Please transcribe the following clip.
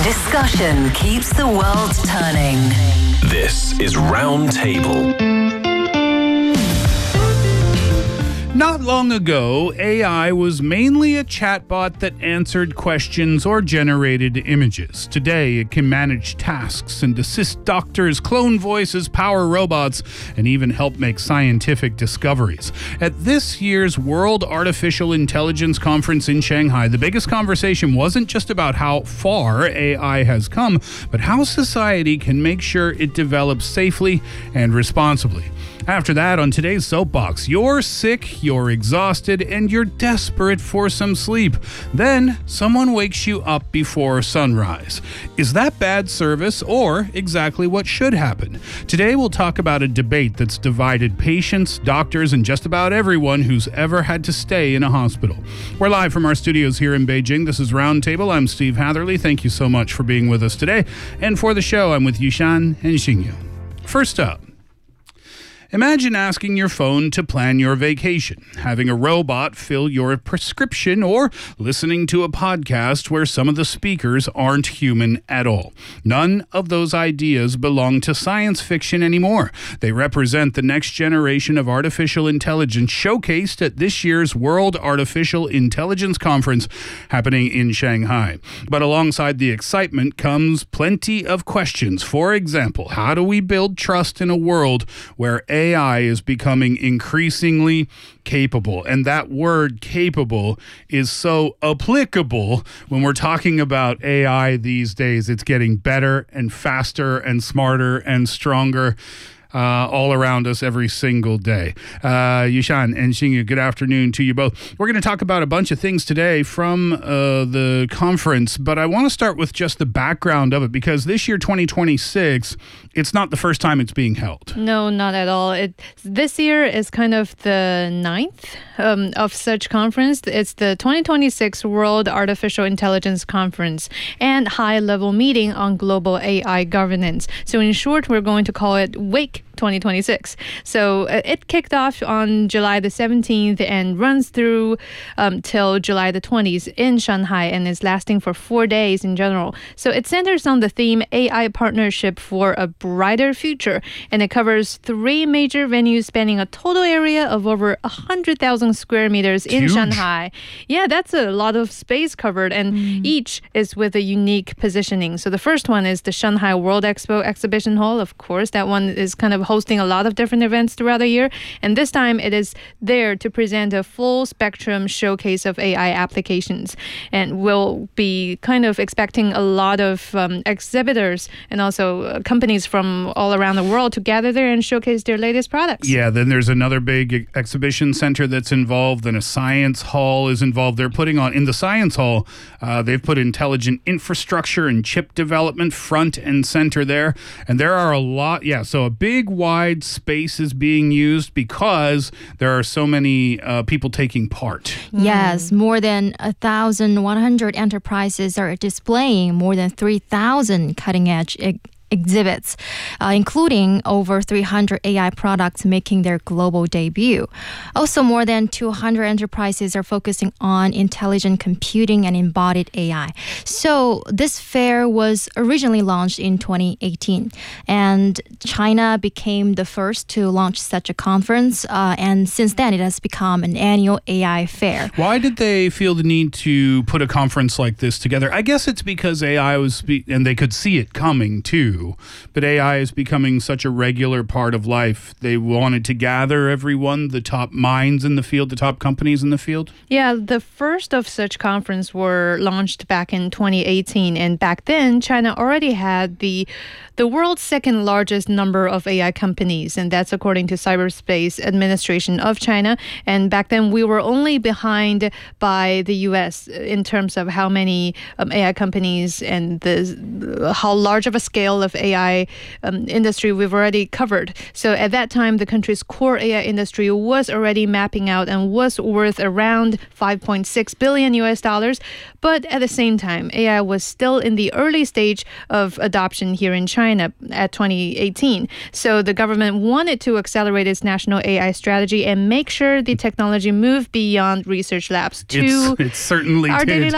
Discussion keeps the world turning. This is Roundtable. Not long ago, AI was mainly a chatbot that answered questions or generated images. Today, it can manage tasks and assist doctors, clone voices, power robots, and even help make scientific discoveries. At this year's World Artificial Intelligence Conference in Shanghai, the biggest conversation wasn't just about how far AI has come, but how society can make sure it develops safely and responsibly. After that, on today's Soapbox, you're sick, you're exhausted, and you're desperate for some sleep. Then, someone wakes you up before sunrise. Is that bad service or exactly what should happen? Today, we'll talk about a debate that's divided patients, doctors, and just about everyone who's ever had to stay in a hospital. We're live from our studios here in Beijing. This is Roundtable. I'm Steve Hatherley. Thank you so much for being with us today. And for the show, I'm with Yushan and Xingyu. First up, imagine asking your phone to plan your vacation, having a robot fill your prescription, or listening to a podcast where some of the speakers aren't human at all. None of those ideas belong to science fiction anymore. They represent the next generation of artificial intelligence showcased at this year's World Artificial Intelligence Conference happening in Shanghai. But alongside the excitement comes plenty of questions. For example, how do we build trust in a world where AI is becoming increasingly capable? And that word capable is so applicable when we're talking about AI these days. It's getting better and faster and smarter and stronger all around us every single day. Yushan and Xingyu, good afternoon to you both. We're going to talk about a bunch of things today from the conference, but I want to start with just the background of it, because this year, 2026, it's not the first time it's being held. No, not at all. This year is kind of the ninth of such conference. It's the 2026 World Artificial Intelligence Conference and high-level meeting on global AI governance. So in short, we're going to call it WAKE 2026. So it kicked off on July the 17th and runs through till July the 20th in Shanghai, and is lasting for 4 days in general. So it centers on the theme AI Partnership for a Brighter Future, and it covers 3 major venues spanning a total area of over 100,000 square meters in Shanghai. Yeah, that's a lot of space covered, and each is with a unique positioning. So the first one is the Shanghai World Expo Exhibition Hall. Of course, that one is kind of hosting a lot of different events throughout the year, and this time it is there to present a full spectrum showcase of AI applications, and we'll be kind of expecting a lot of exhibitors and also companies from all around the world to gather there and showcase their latest products. Yeah, then there's another big exhibition center that's involved, and a science hall is involved. They're putting on, in the science hall, they've put intelligent infrastructure and chip development front and center there, and there are a lot, so a big wide space is being used because there are so many people taking part. Yes, more than 1,100 enterprises are displaying more than 3,000 cutting-edge exhibits, including over 300 AI products making their global debut. Also, more than 200 enterprises are focusing on intelligent computing and embodied AI. So this fair was originally launched in 2018, and China became the first to launch such a conference, and since then it has become an annual AI fair. Why did they feel the need to put a conference like this together? I guess it's because AI was, and they could see it coming too, but AI is becoming such a regular part of life. They wanted to gather everyone, the top minds in the field, the top companies in the field. Yeah, the first of such conference were launched back in 2018, and back then China already had the world's second largest number of AI companies, and that's according to Cyberspace Administration of China. And back then we were only behind by the US in terms of how many AI companies and how large of a scale of AI industry we've already covered. So at that time, the country's core AI industry was already mapping out and was worth around $5.6 billion US. But at the same time, AI was still in the early stage of adoption here in China at 2018. So the government wanted to accelerate its national AI strategy and make sure the technology moved beyond research labs to it certainly our did. daily